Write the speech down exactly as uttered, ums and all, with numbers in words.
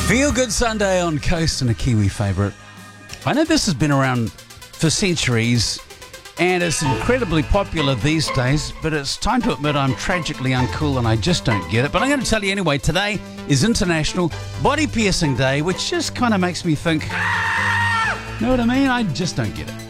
Feel Good Sunday on Coast and a Kiwi favourite. I know this has been around for centuries and it's incredibly popular these days, but it's time to admit I'm tragically uncool and I just don't get it. But I'm going to tell you anyway, today is International Body Piercing Day, which just kind of makes me think, know what I mean? I just don't get it.